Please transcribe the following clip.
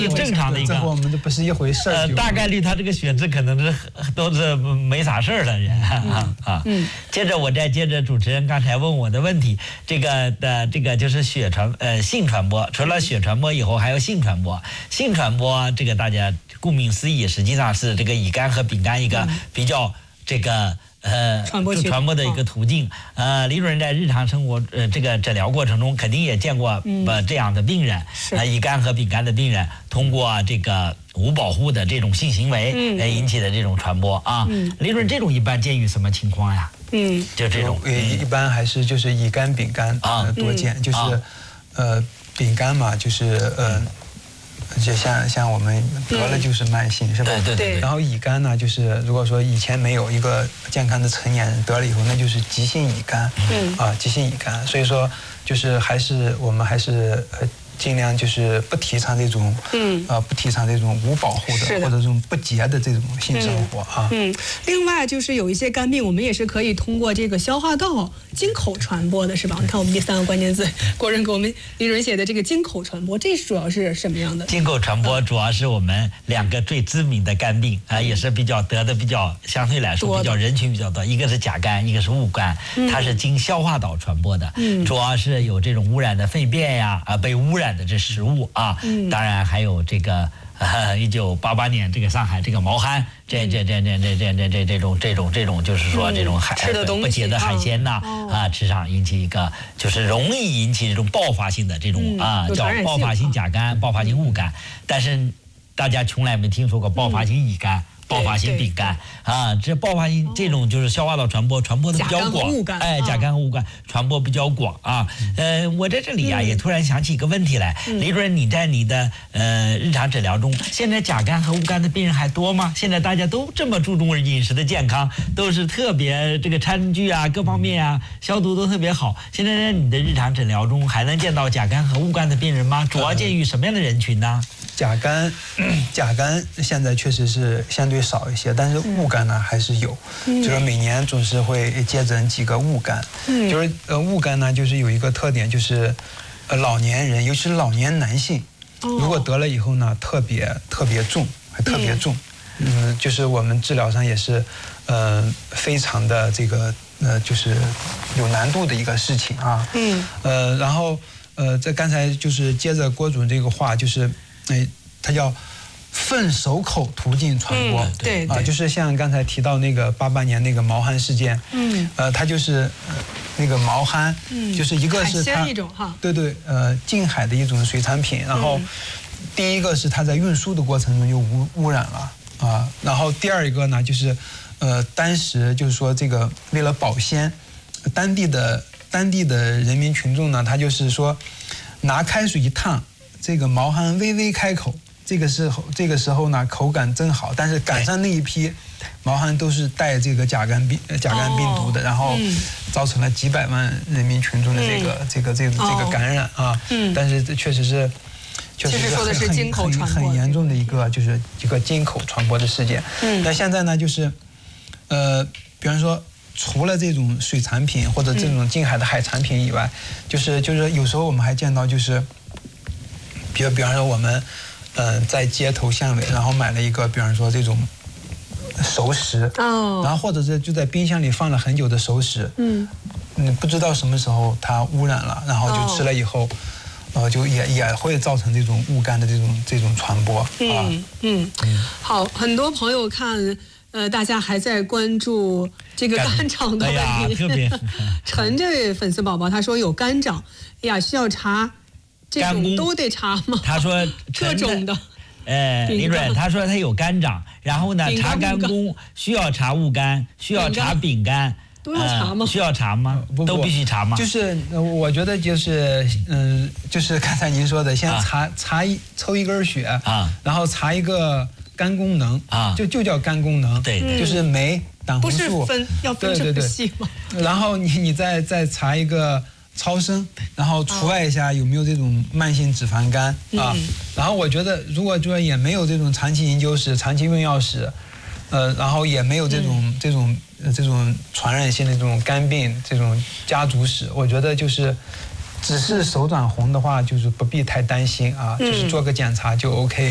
正常的一个。 这和我们的不是一回事。 大概率他这个血脂可能都是没啥事儿的人啊。接着我再接着主持人刚才问我的问题，这个就是性传播，除了血传播以后还有性传播。性传播这个大家顾名思义，实际上是这个乙肝和丙肝一个比较这个。传播的一个途径。李主任在日常生活这个诊疗过程中，肯定也见过这样的病人，乙肝和丙肝的病人通过这个无保护的这种性行为引起的这种传播啊。李主任，这种一般见于什么情况呀？就这种一般还是就是乙肝、丙肝多见，就是丙肝嘛，就是就像我们得了就是慢性，是吧？ 对。 然后乙肝呢，就是如果说以前没有一个健康的成年人得了以后，那就是急性乙肝。急性乙肝。所以说，就是我们还是尽量就是不提倡这种不提倡这种无保护的或者这种不洁的这种性生活啊。 另外就是有一些肝病，我们也是可以通过这个消化道、经口传播的，是吧？你看我们第3个关键字，国人给我们李主任写的这个经口传播，这主要是什么样的？ 经口传播主要是我们2个最知名的肝病也是比较得的比较相对来说比较人群比较多，一个是甲肝，一个是戊肝，它是经消化道传播的，主要是有这种污染的粪便呀，被污染的这食物啊，当然还有这个1988年这个上海这个毛蚶，这种就是说这种不洁的海鲜呐吃上引起一个就是容易引起这种爆发性的这种叫爆发性甲肝、爆发性戊肝，但是大家从来没听说过爆发性乙肝。爆发性丙肝这爆发性这种就是消化道传播的比较广，甲肝和戊肝传播比较广啊。我在这里也突然想起一个问题来，李主任，你在你的日常诊疗中，现在甲肝和戊肝的病人还多吗？现在大家都这么注重饮食的健康，都是特别这个餐具各方面消毒都特别好。现在在你的日常诊疗中还能见到甲肝和戊肝的病人吗？主要见于什么样的人群呢？ 甲肝现在确实是相对少一些，但是戊肝呢还是有，就是每年总是会接诊几个戊肝。就是戊肝呢，就是有一个特点，就是老年人，尤其是老年男性，如果得了以后呢，特别重，还特别重。就是我们治疗上也是非常的这个就是有难度的一个事情啊。然后这刚才就是接着郭总这个话，就是它叫粪手口途径传播。 对就是像刚才提到那个88年那个毛蚶事件。它就是那个毛蚶，就是一个是它对近海的一种水产品，然后第一个是它在运输的过程中就污染了然后第二一个呢就是当时就是说这个为了保鲜，当地的人民群众呢，他就是说拿开水一烫，这个毛蚶微微开口，这个时候呢口感真好，但是赶上那一批毛蚶都是带这个甲肝病毒的，然后造成了几百万人民群众的这个感染但是这确实是说的是经口传播很严重的一个就是一个经口传播的事件。那现在呢就是比方说除了这种水产品或者这种近海的海产品以外，就是有时候我们还见到就是比方说我们在街头巷尾，然后买了一个比方说这种熟食然后或者是就在冰箱里放了很久的熟食你不知道什么时候它污染了，然后就吃了以后就也会造成这种戊肝的这种传播好，很多朋友看大家还在关注这个肝掌的问题。 特别陈这位粉丝宝宝他说有肝掌，需要查这种都得查吗？ 他说各种的。 李主任他说他有肝掌，然后呢查肝功需要查戊肝，需要查丙肝。 都要查吗？ 需要查吗？都必须查吗？ 就是我觉得就是就是刚才您说的，先抽一根血然后查一个肝功能就叫肝功能，就是酶、胆红素， 不是要分这么细吗？ 然后你再查一个超声，然后除外一下有没有这种慢性脂肪肝然后我觉得如果说也没有这种长期饮酒史、长期用药史，然后也没有这种传染性的这种肝病这种家族史，我觉得就是只是手转红的话，就是不必太担心就是做个检查就 OK。